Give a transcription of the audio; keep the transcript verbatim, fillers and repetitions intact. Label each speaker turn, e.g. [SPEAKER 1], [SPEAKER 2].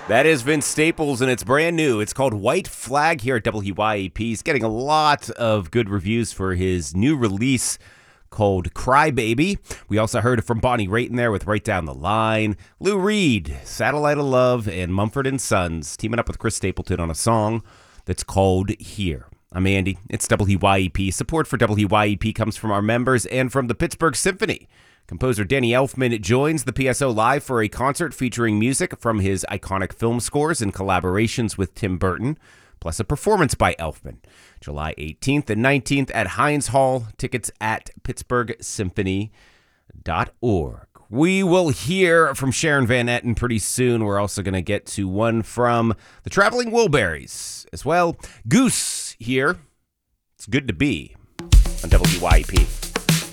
[SPEAKER 1] That is Vince Staples, and it's brand new. It's called White Flag here at W Y A P. He's getting a lot of good reviews for his new release called Cry Baby. We also heard from Bonnie Raitt in there with Right Down the Line. Lou Reed, Satellite of Love, and Mumford and Sons teaming up with Chris Stapleton on a song that's called Here. I'm Andy. It's W Y E P. Support for W Y E P comes from our members and from the Pittsburgh Symphony. Composer Danny Elfman joins the P S O live for a concert featuring music from his iconic film scores and collaborations with Tim Burton, plus a performance by Elfman. July eighteenth and nineteenth at Heinz Hall. Tickets at pittsburgh symphony dot org. We will hear from Sharon Van Etten pretty soon. We're also going to get to one from the Traveling Wilburys as well. Goose here. It's good to be on W Y E P.